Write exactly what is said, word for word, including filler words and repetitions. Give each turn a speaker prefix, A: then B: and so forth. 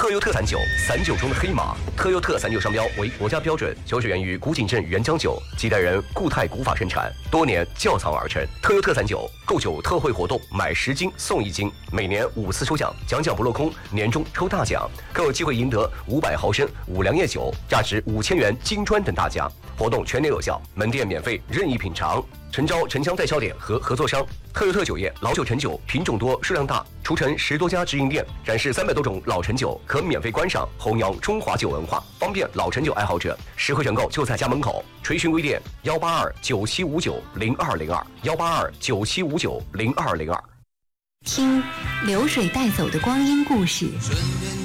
A: 特优特散酒，散酒中的黑马。特优特散酒商标为国家标准，酒水源于古井镇原浆酒，几代人固态古法生产，多年窖藏而成。特优特散酒购酒特惠活动，买十斤送一斤，每年五次抽奖，奖奖不落空，年终抽大奖，更有机会赢得五百毫升五粮液酒，价值五千元金砖等大奖。活动全年有效，门店免费任意品尝。诚招城乡代销点和合作商。特优特酒业老酒陈酒品种多数量大，除城十多家直营店，展示三百多种老陈酒，可免费观赏，弘扬中华酒文化，方便老陈酒爱好者。实惠选购就在家门口。垂询微店幺八二九七五九零二零二幺八二九七五九零二零二。
B: 听流水带走的光阴故事。